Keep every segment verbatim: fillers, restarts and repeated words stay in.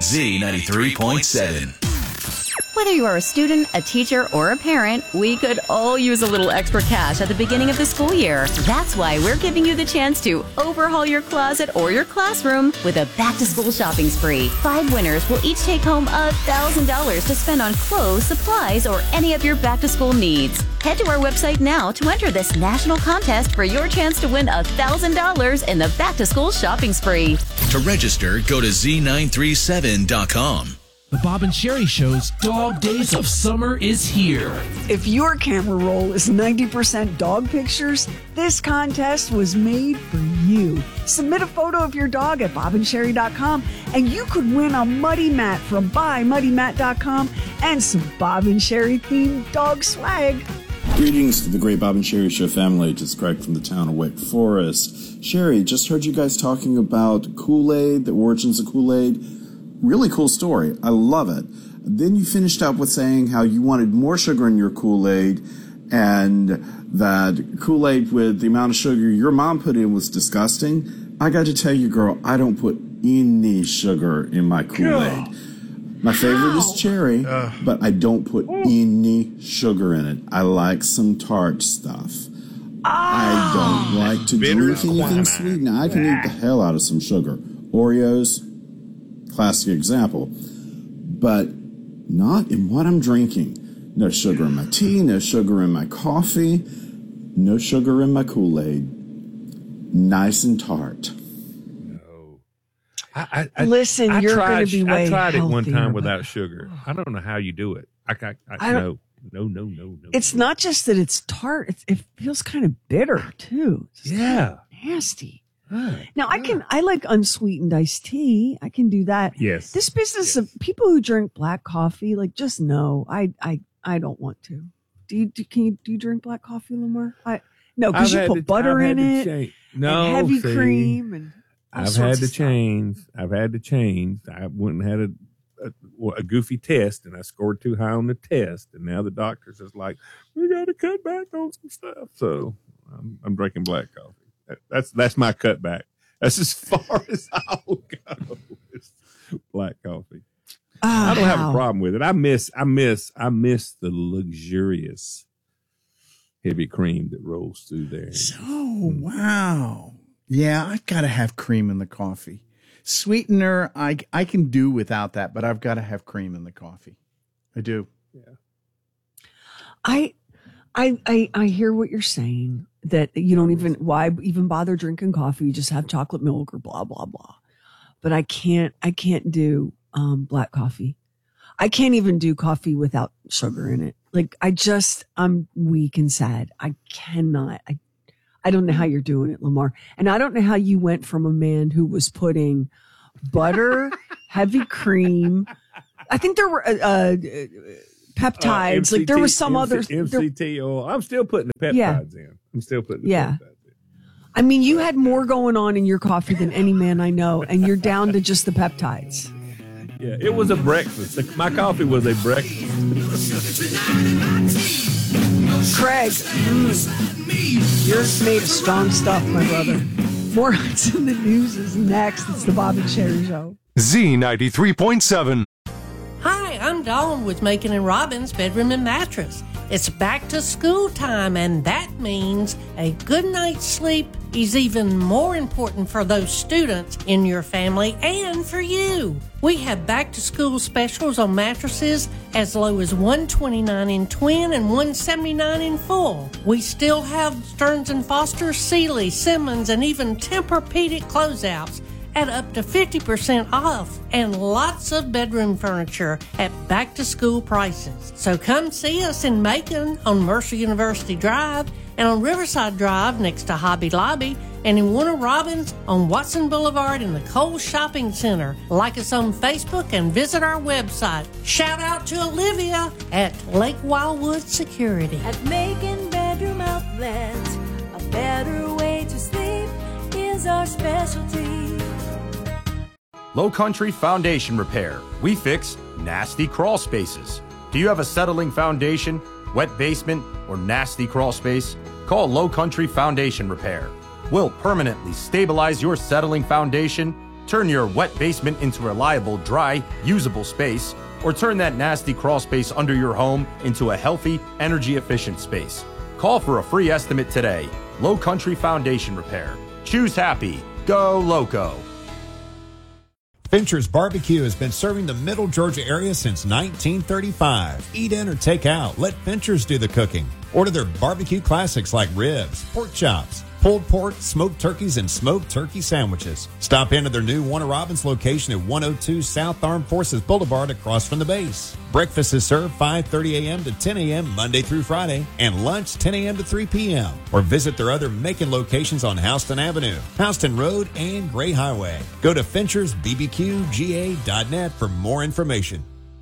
Z ninety-three point seven. Whether you are a student, a teacher, or a parent, we could all use a little extra cash at the beginning of the school year. That's why we're giving you the chance to overhaul your closet or your classroom with a back-to-school shopping spree. Five winners will each take home one thousand dollars to spend on clothes, supplies, or any of your back-to-school needs. Head to our website now to enter this national contest for your chance to win one thousand dollars in the back-to-school shopping spree. To register, go to Z nine three seven dot com. The Bob and Sherry Show's Dog Days of Summer is here. If your camera roll is ninety percent dog pictures, this contest was made for you. Submit a photo of your dog at bob and sherry dot com and you could win a Muddy Mat from buy muddy mat dot com and some Bob and Sherry themed dog swag. Greetings to the great Bob and Sherry Show family. It's Greg from the town of Wake Forest. Sherry, just heard you guys talking about Kool-Aid, the origins of Kool-Aid. Really cool story. I love it. Then you finished up with saying how you wanted more sugar in your Kool-Aid and that Kool-Aid with the amount of sugar your mom put in was disgusting. I got to tell you, girl, I don't put any sugar in my Kool-Aid. My favorite is cherry, uh, but I don't put any sugar in it. I like some tart stuff. I don't like to drink anything sweet. Now, I can eat the hell out of some sugar. Oreos, classic example, but not in what I'm drinking. No sugar in my tea, no sugar in my coffee, no sugar in my Kool-Aid. Nice and tart. No. I, I, I, Listen, I you're going to be way I tried it one healthier, time without sugar. I don't know how you do it. I, I, I, I no, no, no, no, no. It's not just that it's tart. It's, it feels kind of bitter, too. It's yeah. Nasty. Huh. Now, I can, I like unsweetened iced tea. I can do that. Yes. This business yes. of people who drink black coffee, like, just no, I, I, I don't want to. Do you, do, can you, do you drink black coffee, Lamar? I, no, because you put to, butter I've in it. Change. No, and heavy see, cream and all I've sorts had to of change. I've had to change. I went and had a, a, a goofy test and I scored too high on the test. And now the doctor's just like, we got to cut back on some stuff. So I'm, I'm drinking black coffee. That, that's, that's my cutback. That's as far as I'll go. It's black coffee. Oh, I don't have wow. a problem with it. I miss, I miss, I miss the luxurious heavy cream that rolls through there. So, wow. Yeah, I've got to have cream in the coffee. Sweetener, I, I can do without that, but I've got to have cream in the coffee. I do. Yeah. I, I, I, I hear what you're saying. That you don't even, why even bother drinking coffee? You just have chocolate milk or blah, blah, blah. But I can't, I can't do um, black coffee. I can't even do coffee without sugar in it. Like, I just, I'm weak and sad. I cannot. I, I don't know how you're doing it, Lamar. And I don't know how you went from a man who was putting butter, heavy cream. I think there were, uh, uh peptides. Uh, like there was some M C, other M C T oil. I'm still putting the peptides yeah. in. I'm still putting the yeah. peptides in. I mean, you had more going on in your coffee than any man I know, and you're down to just the peptides. Yeah, it was a breakfast. My coffee was a breakfast. Craig, mm, you're made of strong stuff, my brother. More Hits in the News is next. It's the Bob and Sherry Show. Z ninety-three point seven. Hi, I'm Dawn with Macon and Robbins Bedroom and Mattress. It's back to school time, and that means a good night's sleep is even more important for those students in your family and for you. We have back to school specials on mattresses as low as one hundred twenty-nine dollars in twin and one hundred seventy-nine dollars in full. We still have Stearns and Foster, Sealy, Simmons, and even Tempur-Pedic closeouts at up to fifty percent off, and lots of bedroom furniture at back-to-school prices. So come see us in Macon on Mercer University Drive and on Riverside Drive next to Hobby Lobby, and in Warner Robins on Watson Boulevard in the Kohl's Shopping Center. Like us on Facebook and visit our website. Shout out to Olivia at Lake Wildwood Security. At Macon Bedroom Outlet, a better way to sleep is our specialty. Low Country Foundation Repair. We fix nasty crawl spaces. Do you have a settling foundation, wet basement, or nasty crawl space? Call Low Country Foundation Repair. We'll permanently stabilize your settling foundation Turn your wet basement into reliable, dry, usable space, or turn that nasty crawl space under your home into a healthy, energy-efficient space. Call for a free estimate today. Low Country Foundation Repair. Choose happy. Go Loco. Fincher's Barbecue has been serving the Middle Georgia area since nineteen thirty-five. Eat in or take out. Let Fincher's do the cooking. Order their barbecue classics like ribs, pork chops, pulled pork, smoked turkeys, and smoked turkey sandwiches. Stop into their new Warner Robins location at one oh two South Armed Forces Boulevard across from the base. Breakfast is served five thirty a.m. to ten a.m. Monday through Friday, and lunch ten a.m. to three p.m. Or visit their other Macon locations on Houston Avenue, Houston Road, and Gray Highway. Go to Finchers B B Q G A dot net for more information.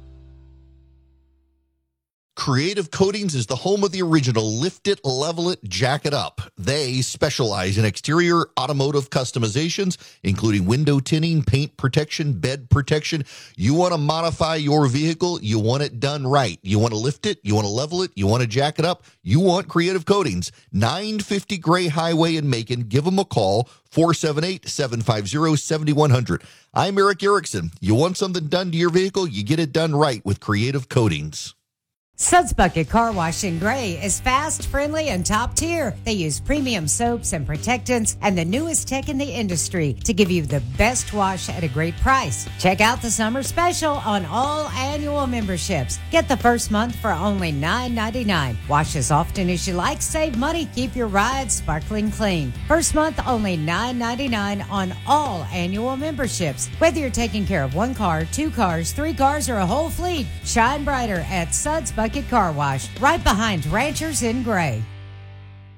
Creative Coatings is the home of the original Lift It, Level It, Jack It Up. They specialize in exterior automotive customizations, including window tinting, paint protection, bed protection. You want to modify your vehicle, you want it done right. You want to lift it, you want to level it, you want to jack it up, you want Creative Coatings. nine fifty Gray Highway in Macon. Give them a call, four seven eight, seven five zero, seven one zero zero. I'm Eric Erickson. You want something done to your vehicle, you get it done right with Creative Coatings. Suds Bucket Car Wash in Gray is fast, friendly, and top tier. They use premium soaps and protectants and the newest tech in the industry to give you the best wash at a great price. Check out the summer special on all annual memberships. Get the first month for only nine ninety-nine. Wash as often as you like, save money, keep your ride sparkling clean. First month only nine ninety-nine on all annual memberships. Whether you're taking care of one car, two cars, three cars, or a whole fleet, shine brighter at Suds Bucket Car Wash, right behind Ranchers in Gray.